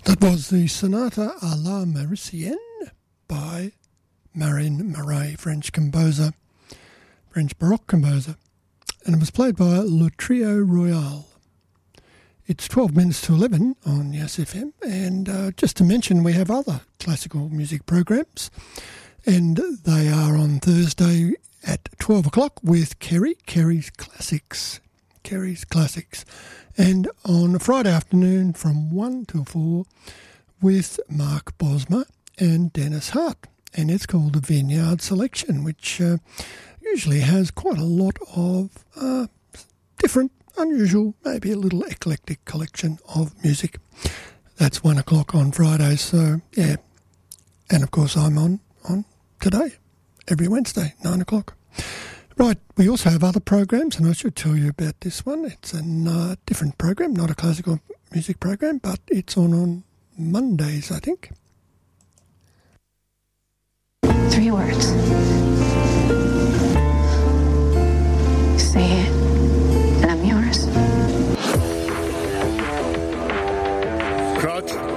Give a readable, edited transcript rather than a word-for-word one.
That was the Sonata à la Maricienne by Marin Marais, French composer, French Baroque composer, and it was played by Le Trio Royal. It's 12 minutes to 11 on Yes FM, and just to mention, we have other classical music programs, and they are on Thursday at 12 o'clock with Kerry's Classics, and on a Friday afternoon from 1 till 4 with Mark Bosma and Dennis Hart, and it's called the Vineyard Selection, which usually has quite a lot of different, unusual, maybe a little eclectic collection of music. That's 1 o'clock on Fridays, so yeah. And of course I'm on today, every Wednesday, 9 o'clock. Right, we also have other programs, and I should tell you about this one. It's a different program, not a classical music program, but it's on Mondays, I think. 3 words. Say it, and I'm yours. Cut.